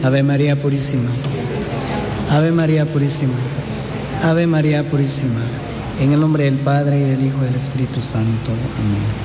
Ave María Purísima. Ave María Purísima. Ave María Purísima. En el nombre del Padre, y del Hijo, y del Espíritu Santo. Amén.